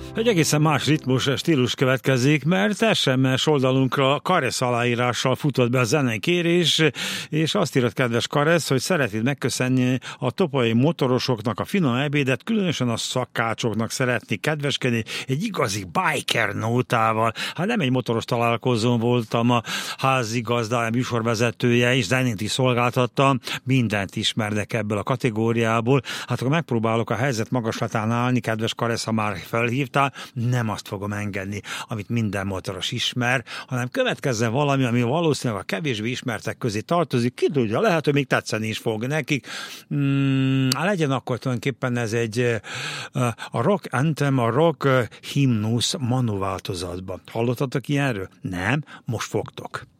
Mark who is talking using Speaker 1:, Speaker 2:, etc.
Speaker 1: Egy egészen más ritmus, stílus következik, mert SMS oldalunkra Karesz aláírással futott be a zenekérés, és azt írott kedves Karesz, hogy szeretnéd megköszönni a topolyai motorosoknak a finom ebédet, különösen a szakácsoknak szeretnék kedveskedni egy igazi biker nótával. Hát nem egy motoros találkozón voltam, a házigazda, műsorvezetője és zenét is szolgáltattam, mindent ismernek ebből a kategóriából. Hát akkor megpróbálok a helyzet magaslatán állni, kedves Karesz, ha már felhívtál, nem azt fogom engedni, amit minden motoros ismer, hanem következzen valami, ami valószínűleg a kevésbé ismertek közé tartozik, ki tudja, lehet, hogy még tetszeni is fog nekik. Legyen akkor tulajdonképpen ez egy a rock anthem, a rock himnusz Manu változatban. Hallottatok ilyenről? Nem? Most fogtok.